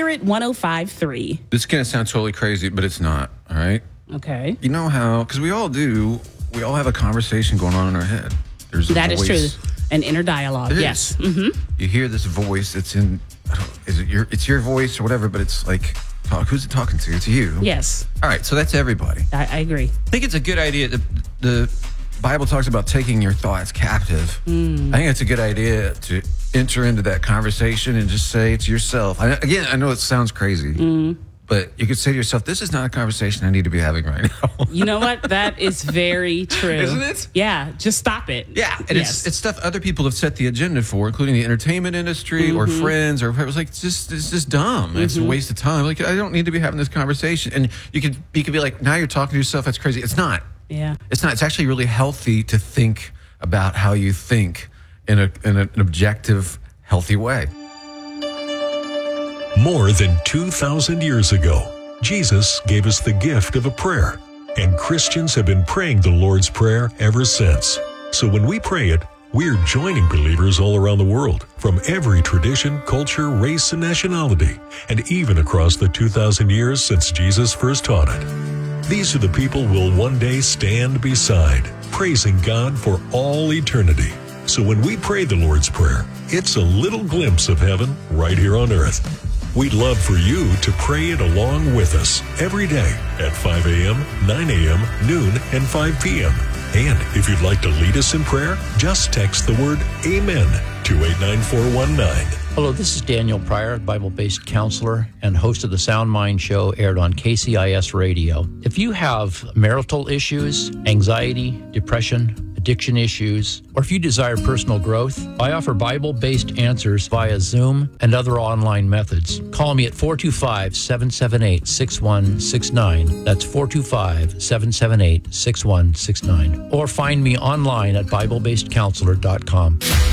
Spirit 105.3. This is going to sound totally crazy, but it's not, all right? Okay. You know how, because we all have a conversation going on in our head. There's a That voice. is true. An inner dialogue, yes. Mm-hmm. You hear this voice that's in, it's your voice or whatever, but it's like, who's it talking to? It's you. Yes. All right, so that's everybody. I agree. I think it's a good idea. The Bible talks about taking your thoughts captive. I think it's a good idea to enter into that conversation and just say it to yourself. I know it sounds crazy, but you could say to yourself, this is not a conversation I need to be having right now. You know what? That is very true. Isn't it? Yeah, just stop it. Yeah, and it's stuff other people have set the agenda for, including the entertainment industry or friends or whatever. It's like, it's just dumb. It's a waste of time. Like, I don't need to be having this conversation. And you could be like, now you're talking to yourself. That's crazy. It's not. Yeah. It's not. It's actually really healthy to think about how you think in an objective, healthy way. More than 2,000 years ago, Jesus gave us the gift of a prayer, and Christians have been praying the Lord's Prayer ever since. So when we pray it, we're joining believers all around the world, from every tradition, culture, race, and nationality, and even across the 2,000 years since Jesus first taught it. These are the people we'll one day stand beside, praising God for all eternity. So when we pray the Lord's Prayer, it's a little glimpse of heaven right here on earth. We'd love for you to pray it along with us every day at 5 a.m., 9 a.m., noon, and 5 p.m. And if you'd like to lead us in prayer, just text the word AMEN to 89419. Hello, this is Daniel Pryor, Bible-based counselor and host of the Sound Mind Show, aired on KCIS Radio. If you have marital issues, anxiety, depression, addiction issues, or if you desire personal growth, I offer Bible-based answers via Zoom and other online methods. Call me at 425-778-6169. That's 425-778-6169. Or find me online at BibleBasedCounselor.com.